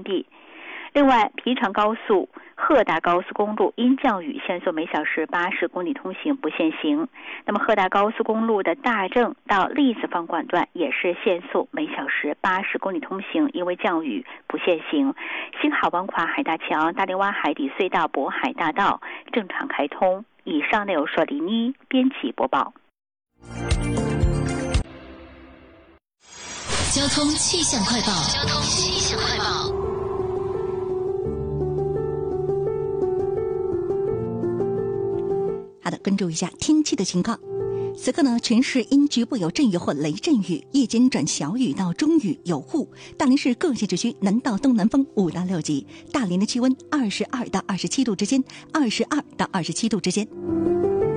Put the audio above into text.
关闭。另外，皮城高速、鹤大高速公路因降雨限速每小时80公里通行不限行。那么鹤大高速公路的大正到栗子方管段也是限速每小时80公里通行，因为降雨不限行。新海湾跨海大桥、大林湾海底隧道、渤海大道正常开通。以上内容说李妮编辑播报。 交通气象快报。 好的，关注一下天气的情况。此刻呢，全市因局部有阵雨或雷阵雨，夜间转小雨到中雨，有雾。大连市各级地区南到东南风5到6级，大连的气温22到27度之间，22到27度之间。